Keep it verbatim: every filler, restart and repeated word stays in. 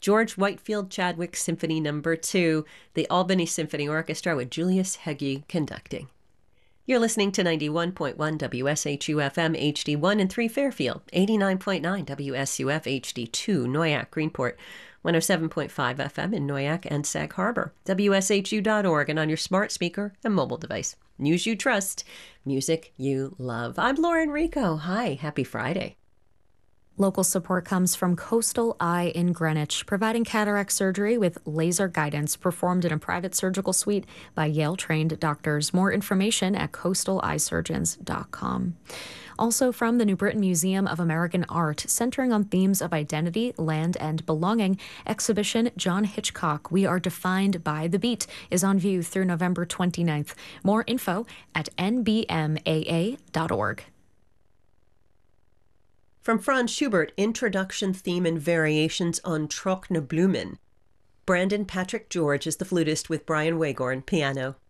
George Whitefield Chadwick Symphony Number two, the Albany Symphony Orchestra with Julius Hegyi conducting. You're listening to ninety-one point one W S H U F M H D one and three Fairfield, eighty-nine point nine W S U F H D two Noyac Greenport, one oh seven point five F M in Noyac and Sag Harbor, W S H U dot org, and on your smart speaker and mobile device. News you trust, music you love. I'm Lauren Rico. Hi, happy Friday. Local support comes from Coastal Eye in Greenwich, providing cataract surgery with laser guidance performed in a private surgical suite by Yale-trained doctors. More information at coastal eye surgeons dot com. Also from the New Britain Museum of American Art, centering on themes of identity, land, and belonging, exhibition John Hitchcock, We Are Defined by the Beat, is on view through November twenty-ninth. More info at N B M A A dot org. From Franz Schubert, Introduction Theme and Variations on Trockene Blumen. Brandon Patrick George is the flutist with Brian Wagorn, piano.